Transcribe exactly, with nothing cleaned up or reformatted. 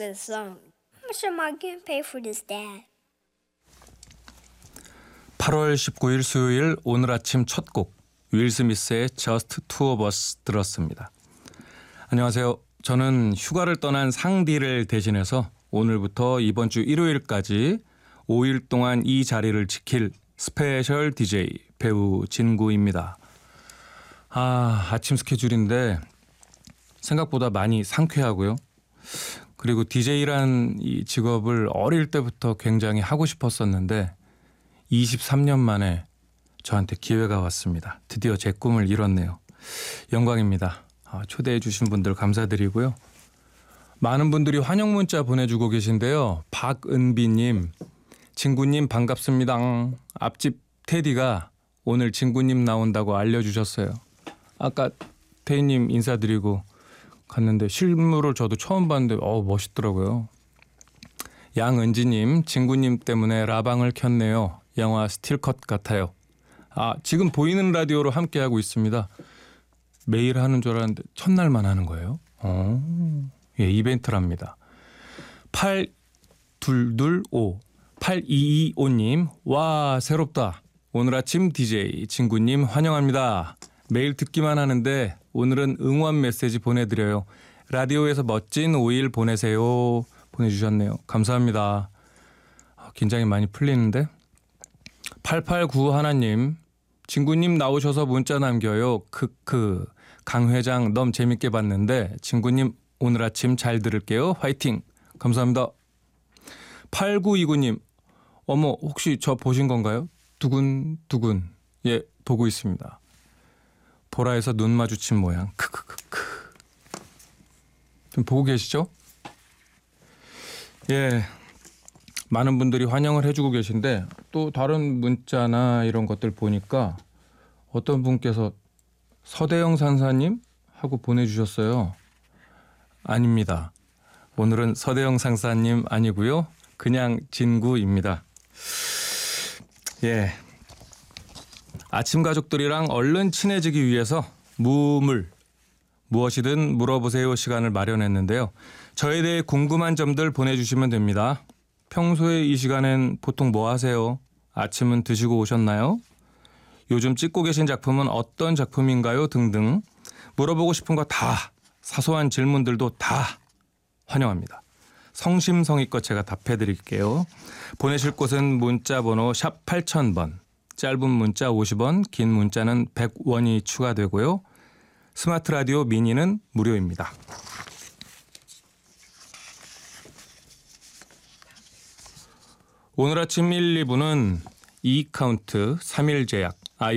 this song. How much am I getting paid for this, Dad? 팔월 십구일 수요일 오늘 아침 첫 곡 윌 스미스의 Just Two of Us 들었습니다. 안녕하세요. 저는 휴가를 떠난 상디를 대신해서 오늘부터 이번 주 일요일까지 오 일 동안 이 자리를 지킬 스페셜 디제이 배우 진구입니다. 아, 아침 스케줄인데 생각보다 많이 상쾌하고요. 그리고 디제이란 이 직업을 어릴 때부터 굉장히 하고 싶었었는데 이십삼 년 만에 저한테 기회가 왔습니다. 드디어 제 꿈을 이뤘네요. 영광입니다. 초대해 주신 분들 감사드리고요. 많은 분들이 환영 문자 보내주고 계신데요. 박은비님, 진구님 반갑습니다. 앞집 테디가 오늘 진구님 나온다고 알려주셨어요. 아까 테디님 인사드리고 갔는데 실물을 저도 처음 봤는데 어 멋있더라고요. 양은지님, 진구님 때문에 라방을 켰네요. 영화 스틸컷 같아요. 아, 지금 보이는 라디오로 함께하고 있습니다. 매일 하는 줄 알았는데 첫날만 하는 거예요. 어, 예, 이벤트랍니다. 팔이이오 팔이이오님, 와 새롭다. 오늘 아침 디제이 진구님 환영합니다. 매일 듣기만 하는데 오늘은 응원 메시지 보내드려요. 라디오에서 멋진 오 일 보내세요. 보내주셨네요. 감사합니다. 긴장이 많이 풀리는데. 팔팔구일님, 진구님 나오셔서 문자 남겨요. 크크. 강 회장 너무 재밌게 봤는데 진구님 오늘 아침 잘 들을게요. 화이팅. 감사합니다. 팔구이구님, 어머 혹시 저 보신 건가요? 두근두근. 예, 보고 있습니다. 보라에서 눈 마주친 모양. 크크크크. 좀 보고 계시죠? 예. 많은 분들이 환영을 해주고 계신데 또 다른 문자나 이런 것들 보니까 어떤 분께서 서대영 상사님 하고 보내주셨어요. 아닙니다. 오늘은 서대영 상사님 아니고요. 그냥 진구입니다. 예. 아침 가족들이랑 얼른 친해지기 위해서 무물, 무엇이든 물어보세요 시간을 마련했는데요. 저에 대해 궁금한 점들 보내주시면 됩니다. 평소에 이 시간엔 보통 뭐 하세요? 아침은 드시고 오셨나요? 요즘 찍고 계신 작품은 어떤 작품인가요? 등등 물어보고 싶은 거 다, 사소한 질문들도 다 환영합니다. 성심성의껏 제가 답해드릴게요. 보내실 곳은 문자번호 샵 팔천 번, 짧은 문자 오십 원, 긴 문자는 백 원이 추가되고요. 스마트 라디오 미니는 무료입니다. 오늘 아침 일, 이 부는 이카운트 삼 일 제약